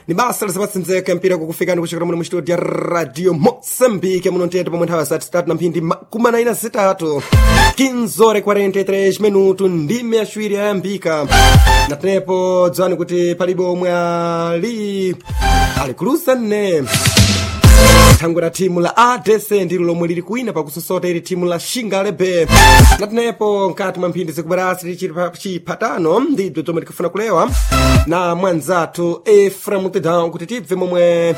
ni basa lisapatsinzeka mpira kukufikani kuchokera muno mustudio ya Radio Moçambique muno ntete pomwe nthawi zati tatu na mphindi makumi anayi na zitatu 15:43 minuto ndime ashwiri ayambika na tenepo dzani kuti palibe omwe ali kulusa thangwe la timu la ADC ndilo lomwe lili kuwina pakusosota ili timu la Xingalebe na tenepo nkati mwa mphindi zikubarasi lichili pa chipatano ndibzo zomwe tikufuna kulewa na mwanzatu Efraim Tedown kuti tibve momwe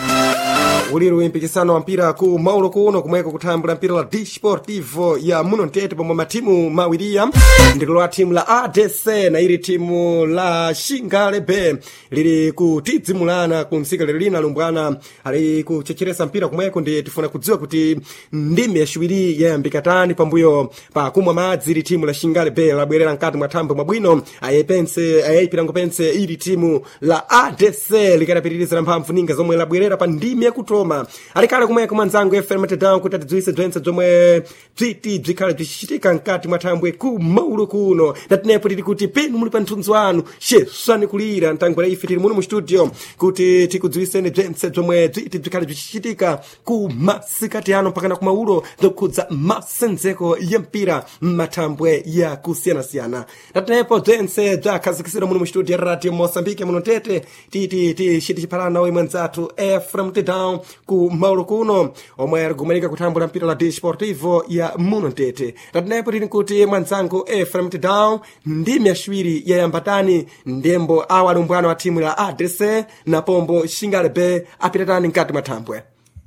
uliri uimpikisano wa mpira ku maulo kuno kumweko kuthambula mpira la Desportivo ya muno ntete pomwe matimu mawiriya ndilo la timu la ADC na ili timu la Xingalebe lili kutidzimulana kumsika lina lumbwana ali kuchecheresa mpira kumweko ndi tifuna kudziwa kuti ndime yaciwiri yayambika tani pambuyo pa kumwa madzi ili timu la Xingalebe labwerera nkati mwa thambwe mwabwino ayayipirango pense ili timu la ADC likadapitiriza mphamvu ninga zomwe labwerera pa ndime yakutoma alikale kumweko mwanzangu Efraim Tedown kuti atidziwise bzentse zomwe bziti bzikhale bzichitika nkati mwa thambwe ku maulo kuno natinepo tili kuti penu muli pa nthunzi wanu sheswani kulira ntangwera ife tili muno mu studio kuti tikudziwiseni bzentse zomwe bziti bzikhale bzichichitika ku masikati ano mpakana ku maulo zokhudza masenzeko ya mpira m'mathambwe ya kusiyanasiyana natinepo bzentse bzakhazikisira muno mu studio ya Radio Moçambique muno ntete titi chipalana nawe mwanzatu Efraim Tedown ku maulo kuno omwe argumanika kuthambula mpira la Desportivo ya muno ntete natinepo tili kuti mwanzangu Efraim Tedown ndime yaciwiri yayambatani ndembo awa lumbwana wa timu la ADC na pombo Xingalebe apitatani nkati mwa thambwe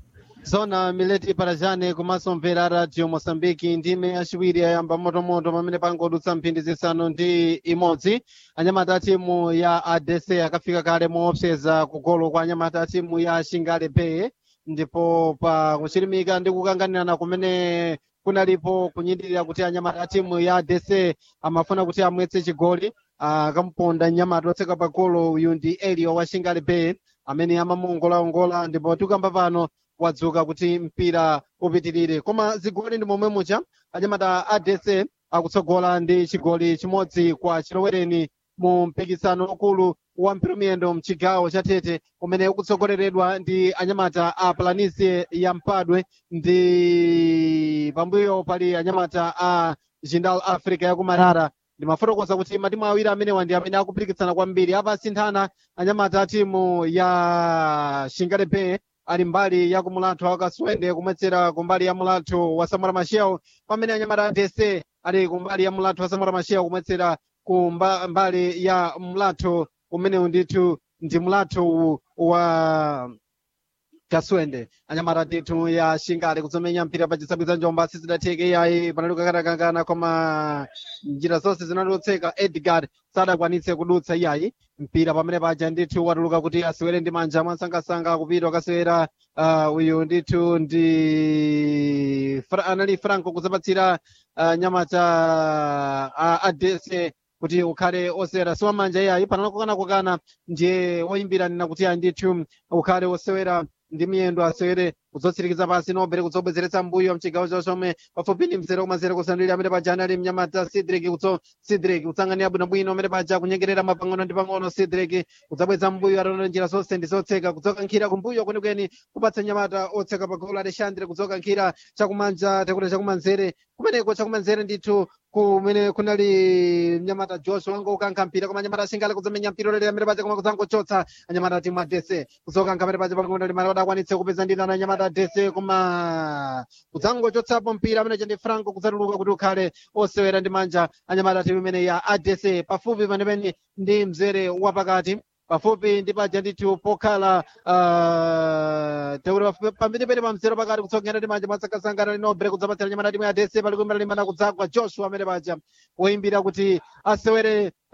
zona mileti parajane komanso mvera Radio Moçambique ndime yaciwiri yayamba motomoto pamene pangodutsa mphindi zisanu ndi imodzi anyamata a timu ya ADC akafika kale moopseza kugolo kwa anyamata a timu ya Xingalebe ndipo pa kuchilimika ndi kukanganirana kumene kunalipo kunyidirira kuti anyamata a timu ya ADC amafuna kuti amwetse chigoli akamponda nyamata otseka pa golo uyu ndi Elio wa Xingalebe amene amamuongola ndipo tikamba pano wadzuka kuti mpira upitirire koma zigoli ndi momwe mucha anyamata ADC akutsogola ndi chigoli chimodzi kwa chilowereni mu mpikisano ukulu wa mpira miyendo mchigawo cha Tete umene ukutsogoleredwa ndi anyamata a Planície ya Mpadwe ndi pambuyo pali anyamata a Jindal Africa ya Kumarara ndimafotokoza kuti matimu awiri amenewa ndi amene akupikisana kwambiri apa sinthana anyamata a timu ya Xingalebe ali mbali ya kumulatho wakaswende kumwetsera kumbali ya mulatho wa Samora Machel pamene anyamata ADC ali kumbali ya mulatho wa Samora Machel kumwetsera kumbali ya mulatho umene ndithu ndi mulatho wa kaswende anyamata ndithu ya Xingale kuzomenya mpira pa chisabwiza njomba sizidatheke yayi panaluka katakangana koma njira zonse zinalotseka Edgar sadakwanitse kudutsa yayi mpira pamene paja ndithu watuluka kuti asiwere ndi manja mwansangasanga kupita akasewera uyu ndithu ndi anali Franco kuzapatsira nyamata ADC kuti ukhale osewera siwa manja yayi panakokana ndiye woyimbirana kuti andithu ukhale osewera ndi miyendo asewere kuzotsirikiza pasi nobere kuzobwezeretsa mbuyo mchigawo chawo chomwe pafupi ndi 0-0 kusandulira amene paja anali mnyamata Cedric kutsangania bwinobwino amene paja kunyengerera mapang'ono ndi pang'ono Cedric kudzabweza mbuyo atona njira zonse ndi zotseka kudzoka nkhira kumbuyo kwenikweni kupatsa nyamata otseka pa golo Alexandre kudzoka nkhira chakumanja takuti chakumanzere kumeneko chakumanzere ndithu kumene kunali mnyamata Joshua ukankha mpira koma nyamata Xingale kudzamenya mpira olera amene paja koma kudzangochotsa anyamata timu ADC kudzoka amene paja pang'ono ndi mara adakwanitse kupeza ndi nana nyamata ADC koma kudzangochotsapo mpira amene ndi Franco kudzatuluka kuti ukhale osewera ndi manja anyamata timu imene ya ADC pafupi panepeni ndi mzere wapakati pafupi ndi paja ndithu pokhala teura pambiri pene pamzero pakati kutsogera ndi manja masakasangana linobre kudzapatsira nyamata timu ya ADC pali kuimbira limana kudzagwa Joshua amene paja woyimbira kuti asewere